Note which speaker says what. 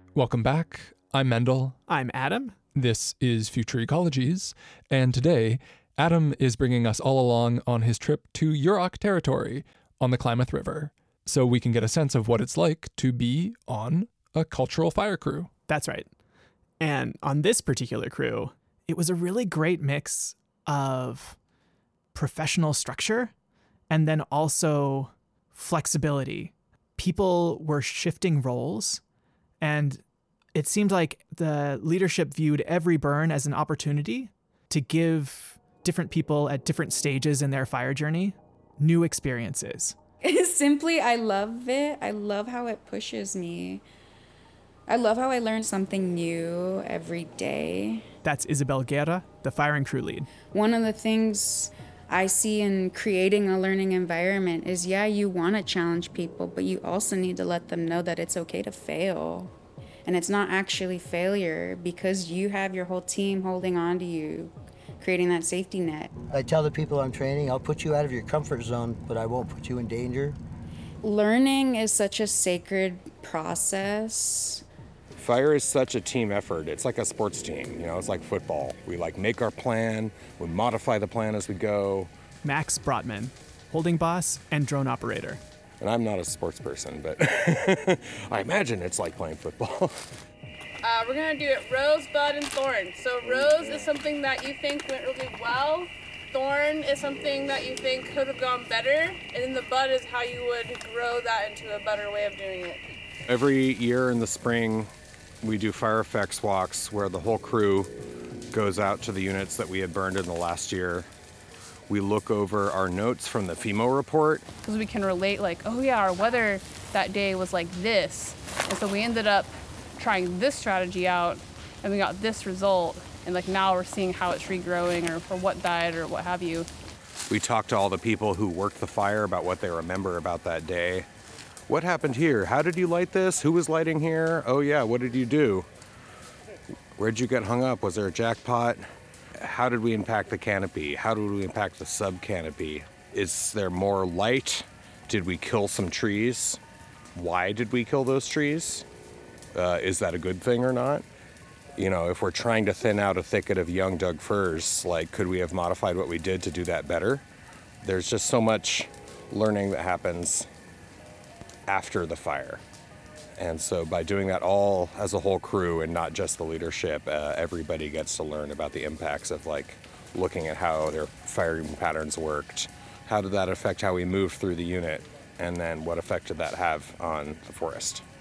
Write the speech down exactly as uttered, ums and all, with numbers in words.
Speaker 1: Welcome back. I'm Mendel.
Speaker 2: I'm Adam.
Speaker 1: This is Future Ecologies, and today Adam is bringing us all along on his trip to Yurok territory on the Klamath River, so we can get a sense of what it's like to be on a cultural fire crew.
Speaker 2: That's right. And on this particular crew, it was a really great mix of professional structure and then also flexibility. People were shifting roles, and it seemed like the leadership viewed every burn as an opportunity to give different people at different stages in their fire journey new experiences.
Speaker 3: Simply, I love it. I love how it pushes me. I love how I learn something new every day.
Speaker 2: That's Isabel Guerra, the fire and crew lead.
Speaker 3: One of the things I see in creating a learning environment is, yeah, you want to challenge people, but you also need to let them know that it's okay to fail. And it's not actually failure because you have your whole team holding on to you, creating that safety net.
Speaker 4: I tell the people I'm training, I'll put you out of your comfort zone, but I won't put you in danger.
Speaker 3: Learning is such a sacred process.
Speaker 5: Fire is such a team effort. It's like a sports team, you know, it's like football. We like make our plan, we modify the plan as we go.
Speaker 2: Max Brotman, holding boss and drone operator.
Speaker 5: And I'm not a sports person, but I imagine it's like playing football.
Speaker 6: Uh, we're gonna do it rose, bud, and thorn. So rose is something that you think went really well. Thorn is something that you think could have gone better. And then the bud is how you would grow that into a better way of doing it.
Speaker 5: Every year in the spring, we do fire effects walks where the whole crew goes out to the units that we had burned in the last year. We look over our notes from the FEMO report.
Speaker 6: Because we can relate, like, oh yeah, our weather that day was like this. And so we ended up trying this strategy out and we got this result. And like now we're seeing how it's regrowing or for what died or what have you.
Speaker 5: We talk to all the people who worked the fire about what they remember about that day. What happened here? How did you light this? Who was lighting here? Oh yeah, what did you do? Where'd you get hung up? Was there a jackpot? How did we impact the canopy? How did we impact the sub-canopy? Is there more light? Did we kill some trees? Why did we kill those trees? Uh, is that a good thing or not? You know, if we're trying to thin out a thicket of young Doug firs, like, could we have modified what we did to do that better? There's just so much learning that happens after the fire. And so by doing that all as a whole crew and not just the leadership, uh, everybody gets to learn about the impacts of like looking at how their firing patterns worked. How did that affect how we moved through the unit? And then what effect did that have on the forest?